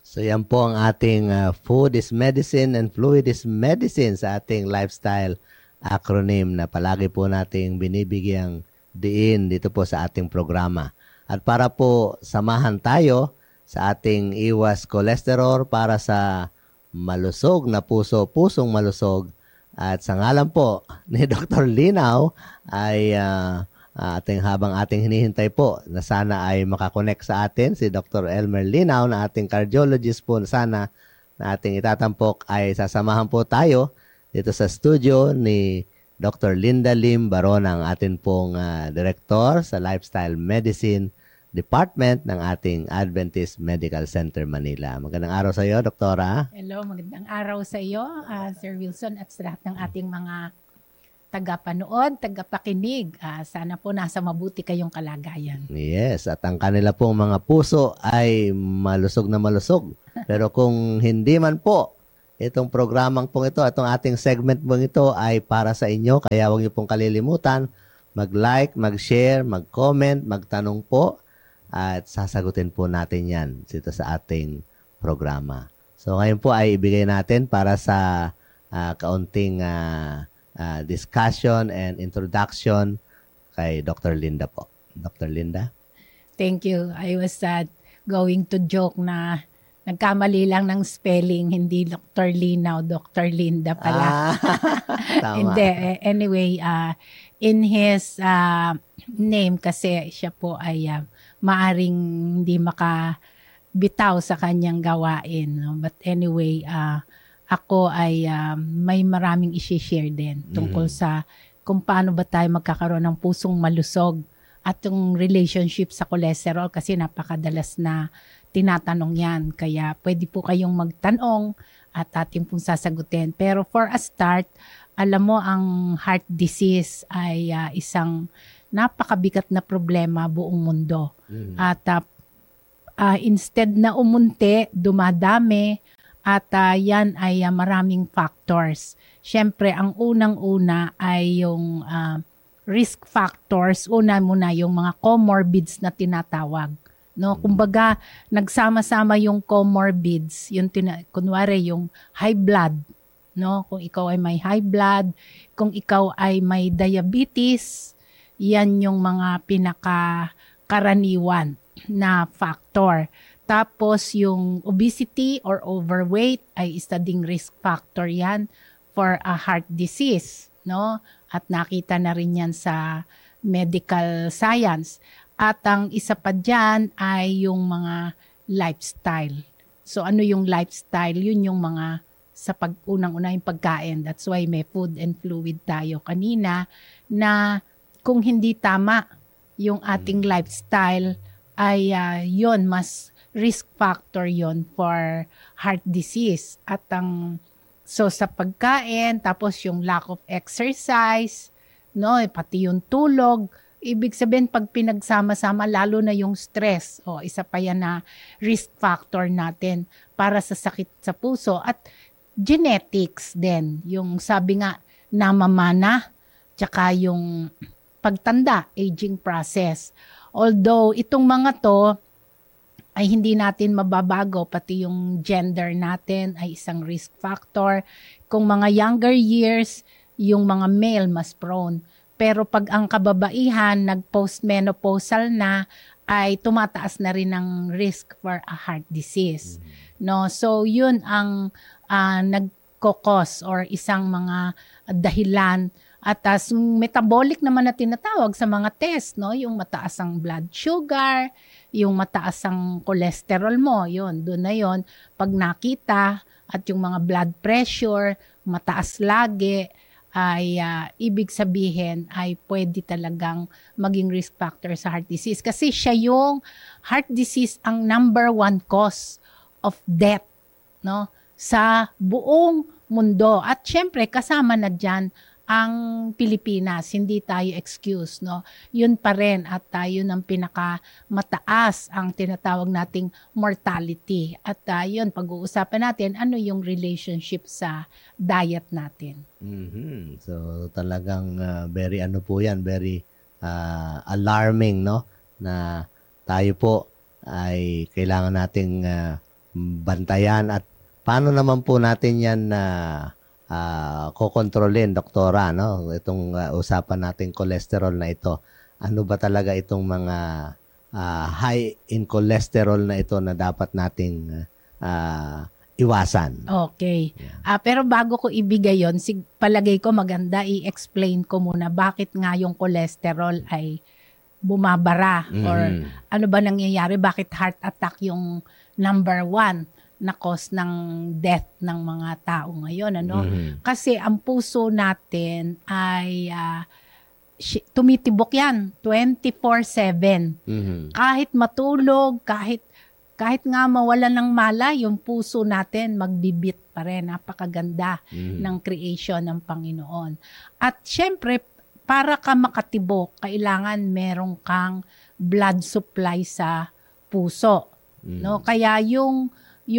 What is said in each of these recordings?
So yan po ang ating food is medicine and fluid is medicine sa ating lifestyle acronym na palagi po nating binibigyang diin dito po sa ating programa. At para po samahan tayo sa ating iwas cholesterol para sa malusog na puso, pusong malusog. At sa ngalan po ni Dr. Linaw ay habang ating hinihintay po na sana ay makakonect sa atin si Dr. Elmer Linaw na ating cardiologist po sana na ating itatampok ay sasamahan po tayo dito sa studio ni Dr. Linda Lim Baron, ang atin pong director sa Lifestyle Medicine Department ng ating Adventist Medical Center Manila. Magandang araw sa iyo, Doktora. Hello, magandang araw sa iyo, Sir Wilson, at sa lahat ng ating mga tagapanood, tagapakinig. Sana po nasa mabuti kayong kalagayan. Yes, at ang kanila pong mga puso ay malusog na malusog. Pero kung hindi man po, itong programang pong ito, itong ating segment pong ito ay para sa inyo. Kaya huwag niyo pong kalilimutan, mag-like, mag-share, mag-comment, magtanong po. At sasagutin po natin yan dito sa ating programa. So ngayon po ay ibigay natin para sa kaunting discussion and introduction kay Dr. Linda po. Dr. Linda? Thank you. I was going to joke na nagkamali lang ng spelling, hindi Dr. Linaw, Dr. Linda pala. Tama. Hindi. Anyway, in his name kasi siya po ay maaring hindi makabitaw sa kanyang gawain. No? But anyway, ako ay may maraming i-share din tungkol sa kung paano ba tayo magkakaroon ng pusong malusog at yung relationship sa cholesterol kasi napakadalas na tinatanong yan. Kaya pwede po kayong magtanong at ating pong sasagutin. Pero for a start, alam mo ang heart disease ay isang napakabigat na problema buong mundo. At instead na umunti, dumadami at yan ay maraming factors. Siyempre, ang unang-una ay yung risk factors. Una muna yung mga comorbids na tinatawag. No, kumbaga nagsama-sama yung comorbids, yung kunwari yung high blood, no? Kung ikaw ay may high blood, kung ikaw ay may diabetes, yan yung mga pinakakaraniwan na factor. Tapos yung obesity or overweight ay isa ding risk factor yan for a heart disease, no? At nakita na rin yan sa medical science. At ang isa pa dyan ay yung mga lifestyle. So ano yung lifestyle? Yun yung mga sa unang-una yung pagkain. That's why may food and fluid tayo kanina na kung hindi tama yung ating lifestyle ay yun, mas risk factor yon for heart disease. At so sa pagkain, tapos yung lack of exercise, no, pati yung tulog, ibig sabihin pag pinagsama-sama lalo na yung stress, isa pa yan na risk factor natin para sa sakit sa puso at genetics din. Yung sabi nga namamana, tsaka yung pagtanda, aging process. Although itong mga to ay hindi natin mababago, pati yung gender natin ay isang risk factor. Kung mga younger years, yung mga male mas prone. Pero pag ang kababaihan nag-postmenopausal na, ay tumataas na rin ang risk for a heart disease. No, so yun ang nagkokos or isang mga dahilan. At metabolic naman na tinatawag sa mga test, no, yung mataas ang blood sugar, yung mataas ang cholesterol mo, yun, doon na yun. Pag nakita at yung mga blood pressure mataas lagi, ay ibig sabihin ay pwede talagang maging risk factor sa heart disease. Kasi siya yung heart disease ang number 1 cause of death, no, sa buong mundo. At syempre kasama na dyan ang Pilipinas, hindi tayo excuse, no? Yun pa rin at tayo ng pinakamataas ang tinatawag nating mortality. At yun, pag-uusapan natin ano yung relationship sa diet natin. So talagang very very alarming, no? Na tayo po ay kailangan nating bantayan at paano naman po natin yan na kokontrolin, doktora, no? Itong usapan nating cholesterol na ito. Ano ba talaga itong mga high in cholesterol na ito na dapat nating iwasan? Okay. Pero bago ko ibigay yon, palagay ko maganda i-explain ko muna bakit nga yung cholesterol ay bumabara or ano ba nangyayari, bakit heart attack yung number 1 na cause ng death ng mga tao ngayon, ano? Kasi ang puso natin ay tumitibok yan 24/7. Kahit matulog, kahit nga mawala ng mala, yung puso natin magbibit pa rin. Napakaganda ng creation ng Panginoon. At syempre, para ka makatibok, kailangan meron kang blood supply sa puso. No? Kaya yung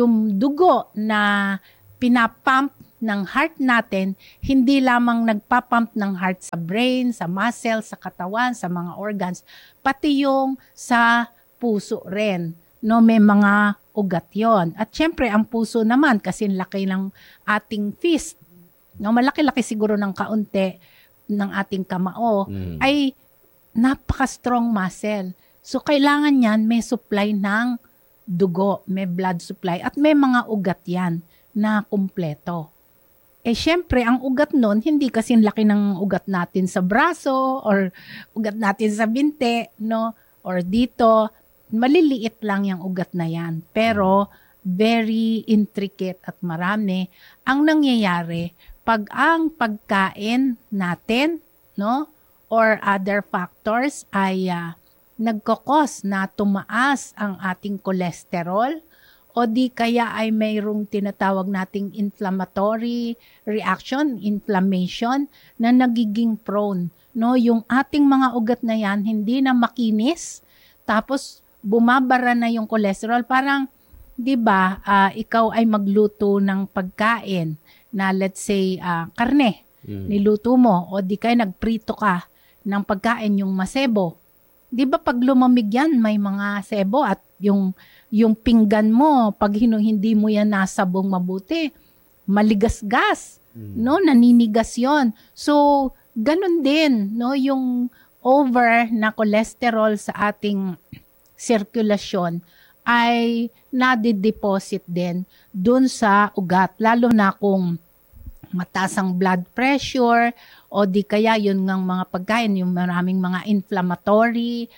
dugo na pinapump ng heart natin, hindi lamang nagpapump ng heart sa brain, sa muscle, sa katawan, sa mga organs, pati yung sa puso rin. No, may mga ugat yon. At syempre, ang puso naman, kasi laki ng ating fist, no, malaki-laki siguro ng kaunti ng ating kamao, ay napaka-strong muscle. So, kailangan yan may supply ng dugo, may blood supply, at may mga ugat yan na kumpleto. Syempre, ang ugat nun, hindi kasi laki ng ugat natin sa braso or ugat natin sa binti, no? Or dito, maliliit lang yung ugat na yan. Pero, very intricate at marami ang nangyayari pag ang pagkain natin, no? Or other factors ay nagkakos na tumaas ang ating cholesterol o di kaya ay mayroong tinatawag nating inflammatory reaction, inflammation na nagiging prone. No, yung ating mga ugat na yan hindi na makinis, tapos bumabara na yung cholesterol. Parang, 'di ba, ikaw ay magluto ng pagkain na let's say karne, niluto mo o di kaya nagprito ka ng pagkain yung masebo. 'Di ba pag lumamig yan, may mga sebo at yung pinggan mo, pag hindi mo yan nasabong mabuti, maligasgas, no? Naninigas yon. So, ganun din, no? Yung over na cholesterol sa ating sirkulasyon ay nadideposit din dun sa ugat, lalo na kung mataas ang blood pressure o di kaya yun ngang mga pagkain, yung maraming mga inflammatory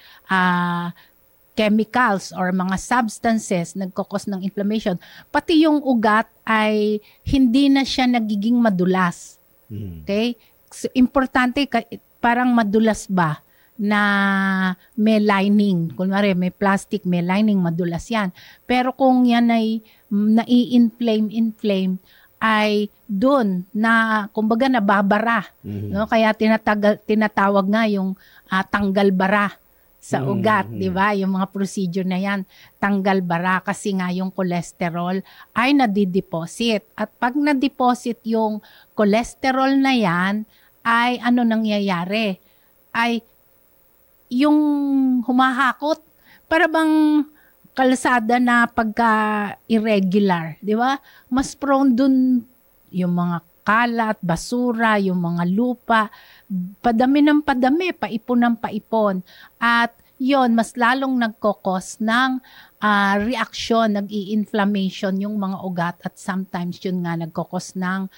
chemicals or mga substances nagkakos ng inflammation. Pati yung ugat ay hindi na siya nagiging madulas. Okay? So, importante, parang madulas ba na may lining. Kunwari, may plastic, may lining, madulas yan. Pero kung yan ay nai-inflame, ay doon na kumbaga nababara, no? Kaya tinatawag nga yung tanggal bara sa ugat, di ba? Yung mga procedure na yan, tanggal bara, kasi nga yung cholesterol ay nadideposit. At pag na-deposit yung cholesterol na yan, ay ano nangyayari? Ay yung humahakot, para bang kalsada na pagka irregular, di ba? Mas prone dun yung mga kalat, basura, yung mga lupa, padami ng padami, paipon ng paipon. At yon mas lalong nagkokos ng reaction, nag-i-inflammation yung mga ugat, at sometimes yun nga nagkokos ng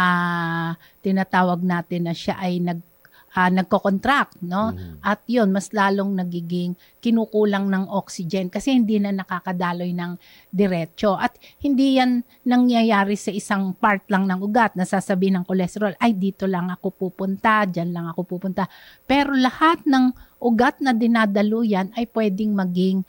tinatawag natin na siya ay nagko-contract, no? At yun, mas lalong nagiging kinukulang ng oxygen kasi hindi na nakakadaloy ng diretso. At hindi yan nangyayari sa isang part lang ng ugat na sasabihin ng cholesterol, ay dito lang ako pupunta, dyan lang ako pupunta. Pero lahat ng ugat na dinadaluyan ay pwedeng maging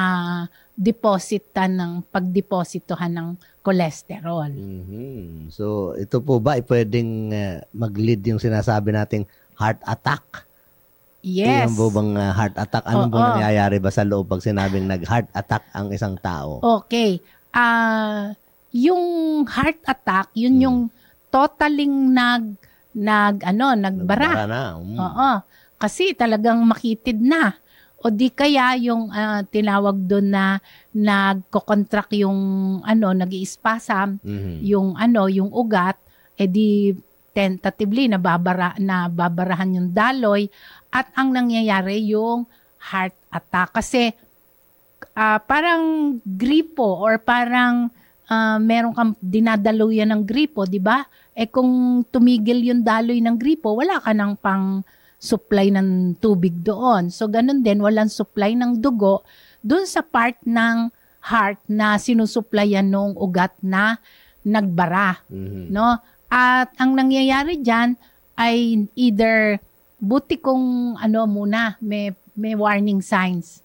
depositan ng pagdepositohan ng cholesterol. So, ito po ba ay pwedeng mag-lead yung sinasabi nating heart attack? Yes. Yan po bang heart attack? Ano bang nangyayari ba sa loob pag sinabing nag-heart attack ang isang tao? Okay. Yung heart attack, yun yung totaling nagbara. Nagbara na. Oo. Kasi talagang makitid na. O di kaya yung tinawag doon na nagko-contract yung nag-i-spasm, yung ugat, di tentatively nababarahan yung daloy at ang nangyayari yung heart attack. Kasi parang gripo or parang meron kang dinadaluyan ng gripo, di ba? Kung tumigil yung daloy ng gripo, wala ka nang pang supply ng tubig doon. So, ganun din, walang supply ng dugo doon sa part ng heart na sinusuplayan ng ugat na nagbara. No? At ang nangyayari dyan ay either buti kung may warning signs.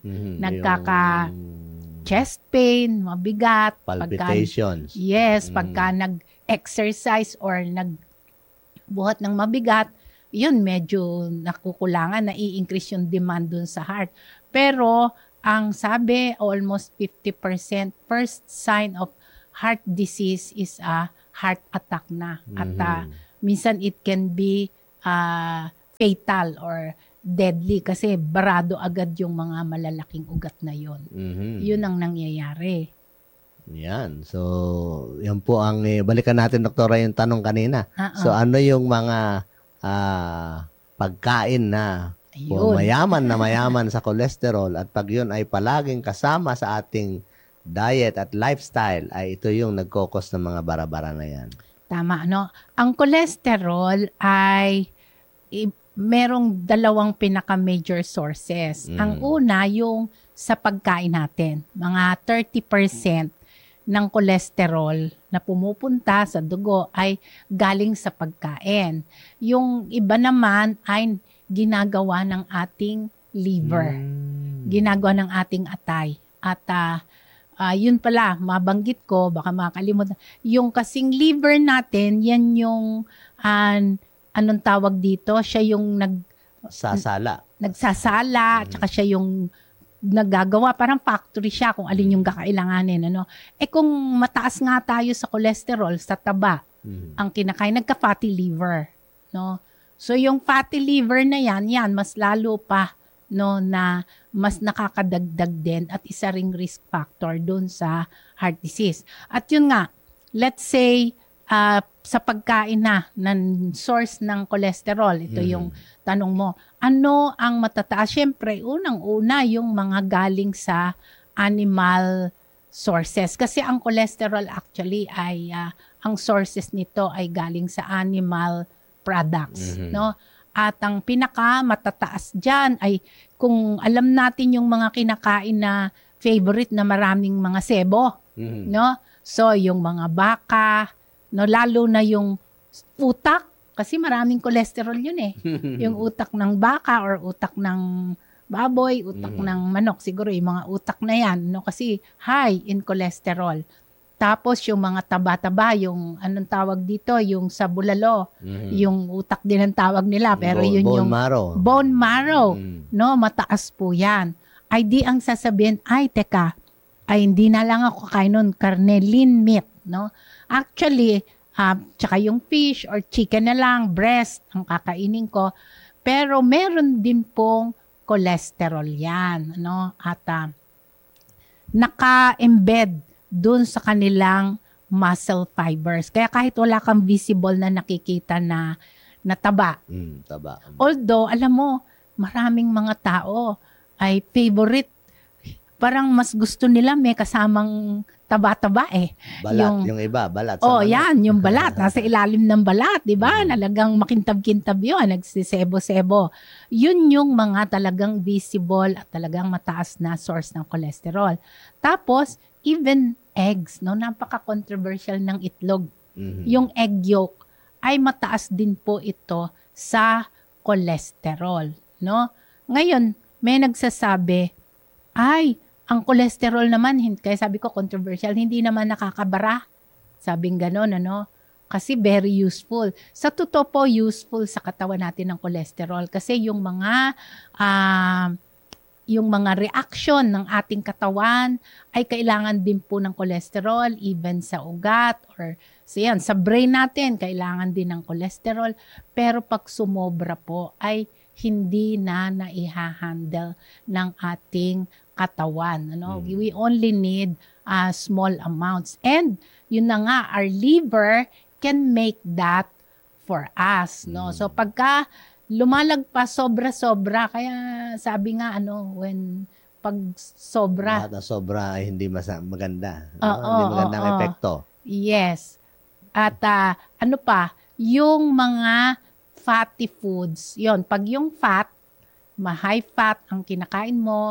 Chest pain, mabigat. Palpitations. Pagka nag-exercise or nagbuhat ng mabigat, yun medyo nakukulangan, nai-increase yung demand dun sa heart. Pero ang sabi, almost 50% first sign of heart disease is a heart attack na. At minsan it can be fatal or deadly kasi barado agad yung mga malalaking ugat na yun. Yun ang nangyayari. Yan. So, yan po ang balikan natin, Doktora, yung tanong kanina. So, ano yung mga pagkain na mayaman sa cholesterol at pag yun ay palaging kasama sa ating diet at lifestyle, ay ito yung nagkokos ng mga bara-bara na yan. Tama, no? Ang cholesterol ay merong dalawang pinaka-major sources. Ang una, yung sa pagkain natin. Mga 30% ng cholesterol na pumupunta sa dugo ay galing sa pagkain. Yung iba naman ay ginagawa ng ating liver. Ginagawa ng ating atay. At yun pala, mabanggit ko, baka makalimutan. Yung kasing liver natin, yan yung anong tawag dito? Siya yung nagsasala, tsaka siya yung naggagawa, parang factory siya kung alin yung kakailanganin. Kung mataas nga tayo sa cholesterol, sa taba, ang kinakain, nagka-fatty liver. No? So, yung fatty liver na yan, mas lalo pa na mas nakakadagdag din at isa ring risk factor doon sa heart disease. At yun nga, let's say, sa pagkain ng source ng cholesterol, ito yung tanong mo, ano ang matataas? Siyempre, unang-una yung mga galing sa animal sources. Kasi ang cholesterol actually ay, ang sources nito ay galing sa animal products. No? At ang pinaka matataas dyan ay kung alam natin yung mga kinakain na favorite na maraming mga sebo. No? So, yung mga baka, no, lalo na yung utak, kasi maraming cholesterol yun yung utak ng baka or utak ng baboy, utak ng manok, siguro yung mga utak na yan, no, kasi high in cholesterol. Tapos yung mga taba-taba, yung anong tawag dito, yung sa bulalo, yung utak din ang tawag nila, pero yun bone yung marrow. Bone marrow, no, mataas po yan. Ay di ang sasabihin, ay teka, ay hindi na lang ako kain nun, karne, lean meat, no. Actually, tsaka yung fish or chicken na lang, breast, ang kakainin ko. Pero meron din pong cholesterol yan. No? At naka-embed dun sa kanilang muscle fibers. Kaya kahit wala kang visible na nakikita na taba. Taba. Although, alam mo, maraming mga tao ay favorite. Parang mas gusto nila may kasamang taba-taba Balat, yung iba, balat. Yan, yung balat. Nasa ilalim ng balat, di ba? Nalagang makintab-kintab yun, nagsisebo-sebo. Yun yung mga talagang visible at talagang mataas na source ng cholesterol. Tapos, even eggs, no? Napaka-controversial ng itlog. Yung egg yolk ay mataas din po ito sa cholesterol, no? Ngayon, may nagsasabi, ang cholesterol naman, kaya sabi ko controversial, hindi naman nakakabara. Sabing gano'n, Kasi very useful. Sa totoo po, useful sa katawan natin ng cholesterol. Kasi yung mga reaction ng ating katawan ay kailangan din po ng cholesterol, even sa ugat or sa brain natin, kailangan din ng cholesterol. Pero pag sumobra po, ay hindi na naihahandle ng ating katawan. Ano? We only need small amounts. And yun na nga, our liver can make that for us. No? So pagka lumalagpas sobra-sobra, kaya sabi nga when pag sobra. Lahat na sobra ay hindi maganda. No? Oo, Hindi magandang oo. epekto. Yes. At yung mga fatty foods, yon. Pag yung fat, high fat ang kinakain mo,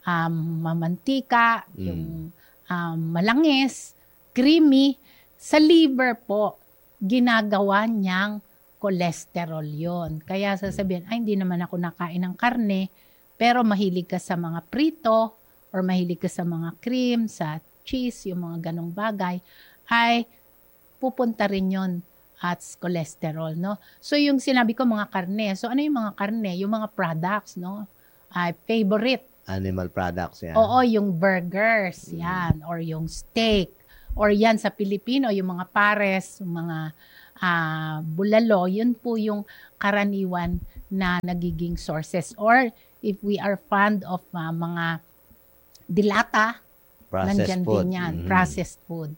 mamantika, yung malangis, creamy, sa liver po, ginagawa niyang cholesterol yon. Kaya sasabihin, hindi naman ako nakain ng karne, pero mahilig ka sa mga prito, or mahilig ka sa mga cream, sa cheese, yung mga ganong bagay, ay pupunta rin yon at cholesterol, no? So, yung sinabi ko, mga karne. So, ano yung mga karne? Yung mga products, no? Favorite. Animal products, yan. Oo, yung burgers, yan. Or yung steak. Or yan sa Pilipino, yung mga pares, yung mga bulalo. Yun po yung karaniwan na nagiging sources. Or if we are fond of mga dilata, nandyan food. din yan. Processed food.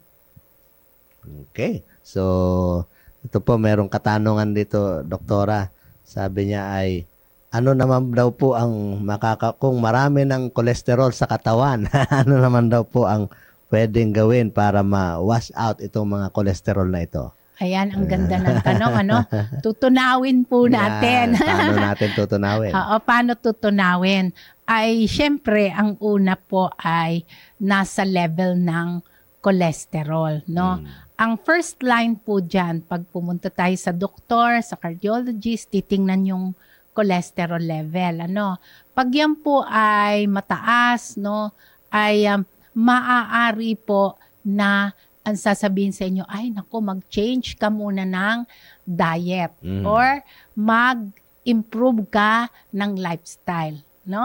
Okay. So, ito po, merong katanungan dito, Doktora. Sabi niya ay, ano naman daw po ang kung marami ng kolesterol sa katawan, ano naman daw po ang pwedeng gawin para ma-wash out itong mga kolesterol na ito? Ayan, ang ganda ng tanong, Tutunawin po natin. Paano natin tutunawin? Oo, paano tutunawin? Ay, syempre, ang una po ay nasa level ng cholesterol, no? Ang first line po dyan, pag pumunta tayo sa doktor, sa cardiologist, titingnan yung cholesterol level, Pag yan po ay mataas, ay maaari po na ang sasabihin sa inyo, ay naku, mag-change ka muna ng diet or mag-improve ka ng lifestyle,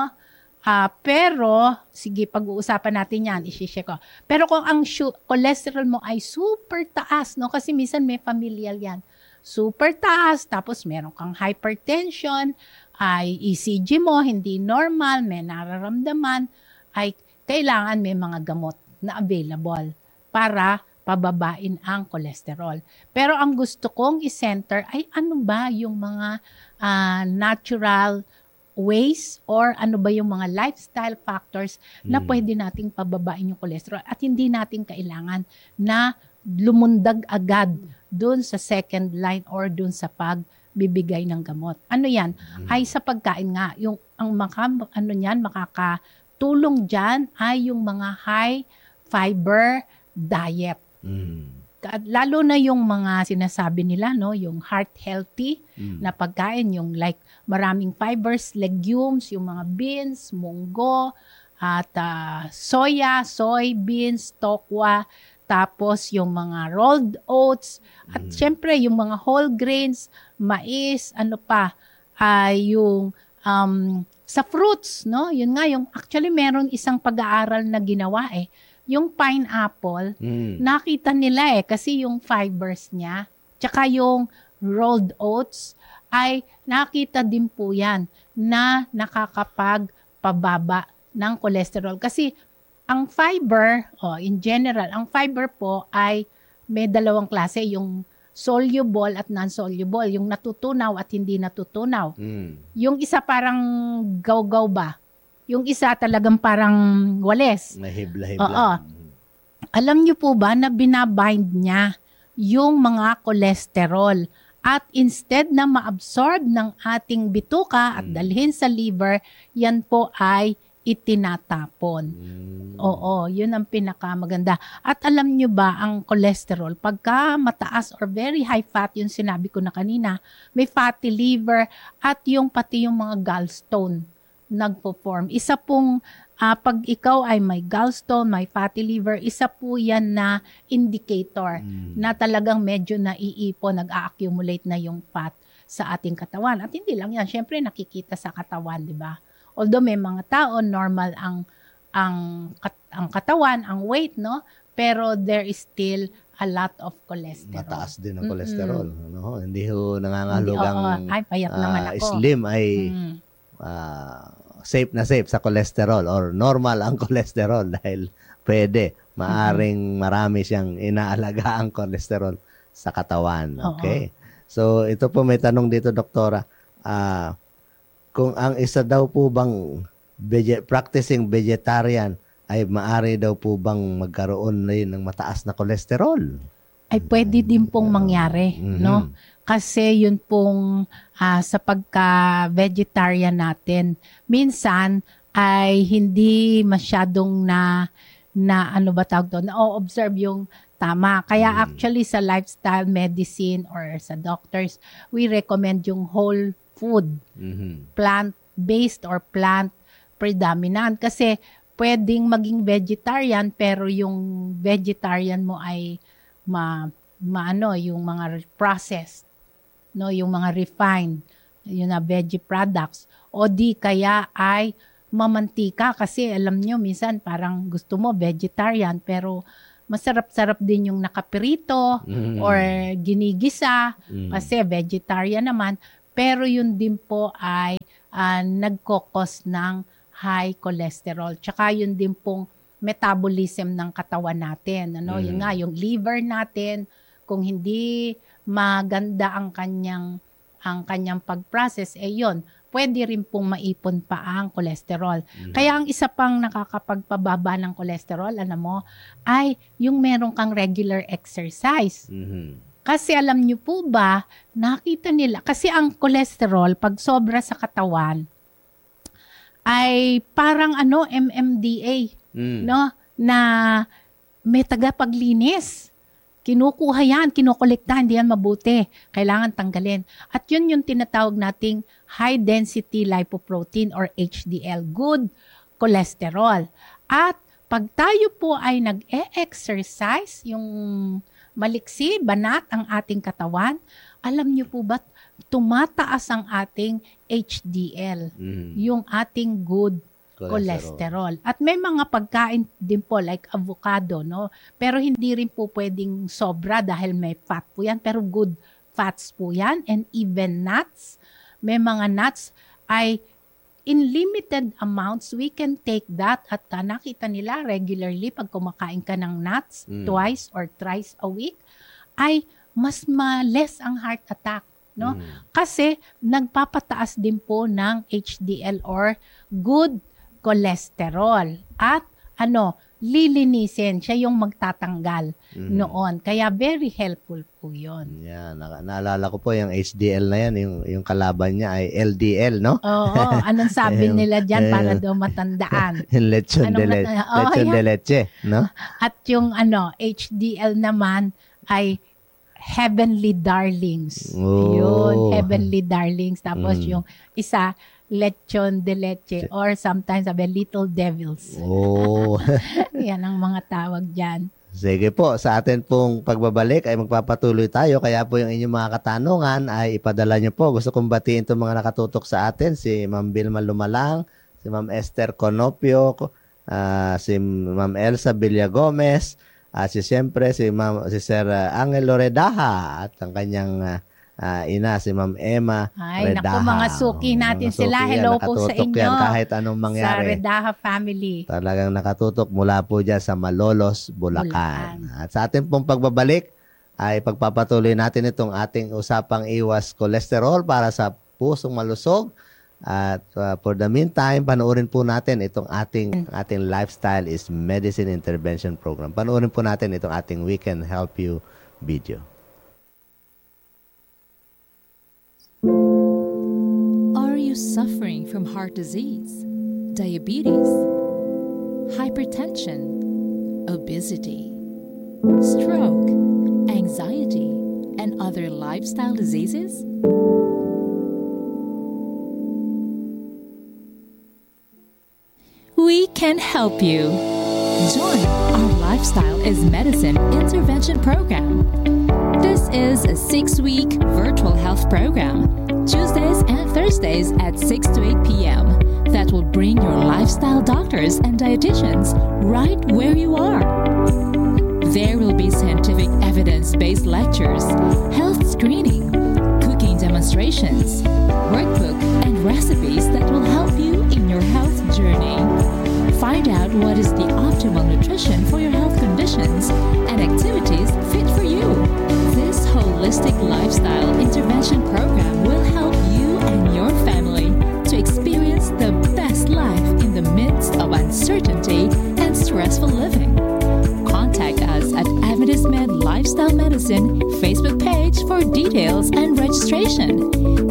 pero, sige, pag-uusapan natin yan, isi-share ko. Pero kung ang cholesterol mo ay super taas, kasi minsan may familial yan, super taas, tapos meron kang hypertension, ay ECG mo, hindi normal, may nararamdaman, ay kailangan may mga gamot na available para pababain ang cholesterol. Pero ang gusto kong i-center ay ano ba yung mga natural ways or ano ba yung mga lifestyle factors na pwede nating pababain yung cholesterol at hindi natin kailangan na lumundag agad dun sa second line or dun sa pagbibigay ng gamot. Ano yan? Ay sa pagkain nga. Yung ang makakatulong dyan ay yung mga high fiber diet. Lalo na yung mga sinasabi nila, yung heart healthy na pagkain, yung like maraming fibers, legumes, yung mga beans, munggo, at soya, soybeans, tokwa, tapos yung mga rolled oats, at syempre yung mga whole grains, mais, yung sa fruits, yun nga, yung actually meron isang pag-aaral na ginawa yung pineapple, nakita nila kasi yung fibers niya, tsaka yung rolled oats, ay nakita din po yan na nakakapagpababa ng cholesterol. Kasi ang fiber, in general, ang fiber po ay may dalawang klase, yung soluble at non-soluble, yung natutunaw at hindi natutunaw. Yung isa parang gaw-gaw ba? Yung isa talagang parang wales. Nahibla-hibla. Alam niyo po ba na binabind niya yung mga cholesterol at instead na ma-absorb ng ating bituka at dalhin sa liver, yan po ay itinatapon. Oo, yun ang pinakamaganda. At alam niyo ba ang cholesterol, pagka mataas or very high fat, yung sinabi ko na kanina, may fatty liver at yung pati yung mga gallstone nagpo-form. Isa pong pag ikaw ay may gallstone, may fatty liver, isa po yan na indicator na talagang medyo naiipon, nag-a-accumulate na yung fat sa ating katawan. At hindi lang yan, syempre nakikita sa katawan, di ba? Although may mga tao, normal ang katawan, ang weight, pero there is still a lot of cholesterol. Mataas din ang cholesterol. Ano? Hindi ho nangangahulugang Ay, payat naman ako. slim ay safe na safe sa cholesterol or normal ang cholesterol dahil pwede, maaring marami siyang inaalagaan cholesterol sa katawan. Okay? So, ito po may tanong dito, Doktora. Kung ang isa daw po bang practicing vegetarian ay maaari daw po bang magkaroon rin ng mataas na cholesterol? Ay pwede din pong mangyari, no? Kasi yun pong sa pagka-vegetarian natin, minsan ay hindi masyadong na ano ba tawag doon, na-observe yung tama. Kaya actually sa lifestyle medicine or sa doctors, we recommend yung whole food, plant-based or plant predominant. Kasi pwedeng maging vegetarian pero yung vegetarian mo ay yung mga processed, no, yung mga refined, yung na veggie products, o di kaya ay mamantika kasi alam nyo minsan parang gusto mo vegetarian pero masarap-sarap din yung nakapirito or ginigisa kasi vegetarian naman, pero yun din po ay nagkokos ng high cholesterol. Tsaka yun din pong metabolism ng katawan natin. Ano? Yun nga, yung liver natin, kung hindi maganda ang kanyang pag-process, yun, pwede rin pong maipon pa ang cholesterol. Kaya ang isa pang nakakapagpababa ng cholesterol, alam mo, ay yung meron kang regular exercise. Kasi alam niyo po ba, nakita nila, kasi ang cholesterol, pag sobra sa katawan, ay parang MMDA, no? Na may tagapaglinis. Kinukuha yan, kinukolekta, hindi yan mabuti. Kailangan tanggalin. At yun yung tinatawag nating high density lipoprotein or HDL, good cholesterol. At pag tayo po ay nag-e-exercise, yung maliksi, banat ang ating katawan, alam niyo po ba, tumataas ang ating HDL, yung ating good cholesterol. At may mga pagkain din po like avocado, no? Pero hindi rin po pwedeng sobra dahil may fat po yan, pero good fats po yan. And even nuts, may mga nuts ay in limited amounts, we can take that at nakita nila regularly pag kumakain ka ng nuts twice or thrice a week, ay mas less ang heart attack. No? Kasi nagpapataas din po ng HDL or good cholesterol. At lilinisin. Siya yung magtatanggal noon. Kaya very helpful po yun. Yan. Naalala ko po yung HDL na yan. Yung kalaban niya ay LDL, no? Oo. Anong sabi nila dyan para daw matandaan? Yung lechon de leche, no? At yung HDL naman ay heavenly darlings. Oh. Yun, heavenly darlings. Tapos yung isa, lechon de leche or sometimes little devils. Oh. Yan ang mga tawag dyan. Sige po, sa atin pong pagbabalik ay magpapatuloy tayo. Kaya po yung inyong mga katanungan ay ipadala nyo po. Gusto kong batiin itong mga nakatutok sa atin. Si Ma'am Vilma Lumalang, si Ma'am Esther Conopio, si Ma'am Elsa Villagomez, si Sir Angel Loredaha at ang kanyang ina, si Ma'am Emma Redaha. Naku, mga suki natin sila. Hello po sa inyo. Yan, kahit anong mangyari. Sa Redaha family. Talagang nakatutok mula po dyan sa Malolos, Bulacan. At sa ating pong pagbabalik, ay pagpapatuloy natin itong ating usapang iwas cholesterol para sa pusong malusog. At for the meantime, panoorin po natin itong ating Lifestyle is Medicine Intervention Program. Panoorin po natin itong ating We Can Help You video. Are you suffering from heart disease, diabetes, hypertension, obesity, stroke, anxiety, and other lifestyle diseases? We can help you. Join our Lifestyle is Medicine Intervention Program. This is a 6-week virtual health program, Tuesdays and Thursdays at 6 to 8 p.m. that will bring your lifestyle doctors and dietitians right where you are. There will be scientific evidence face-to-face lectures, health screening, cooking demonstrations, workbook, and recipes that will help you in your health journey. Find out what is the optimal nutrition for your health conditions and activities fit for you. This holistic lifestyle intervention program will help you and your family to experience the best life in the midst of uncertainty and stressful living. Contact us at Adventist Med Lifestyle Medicine Facebook page for details and registration.